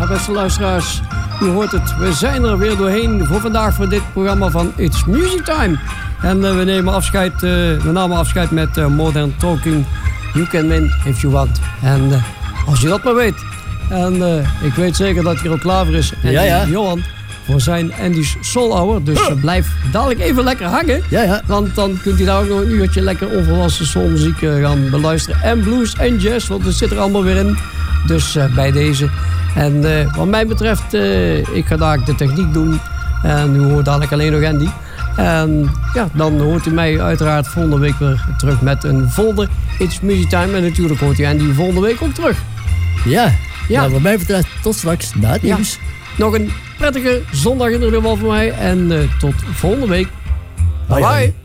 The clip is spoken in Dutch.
Ja, beste luisteraars, u hoort het. We zijn er weer doorheen voor vandaag voor dit programma van It's Music Time. En we namen afscheid met Modern Talking. You can win if you want. En als je dat maar weet. En ik weet zeker dat hij er ook klaar voor is. En ja. Johan voor zijn Andy's Soul Hour. Dus blijf dadelijk even lekker hangen. Ja. Want dan kunt u daar ook nog een uurtje lekker onvolwassen soulmuziek gaan beluisteren. En blues en jazz, want het zit er allemaal weer in. Dus bij deze. En wat mij betreft, ik ga daar de techniek doen. En u hoort dadelijk alleen nog Andy. En ja, dan hoort u mij uiteraard volgende week weer terug met een volgende It's Music Time. En natuurlijk hoort u Andy volgende week ook terug. Ja. Nou, wat mij betreft, tot straks na het nieuws. Nog een prettige zondag in ieder geval voor mij. En tot volgende week. Bye bye.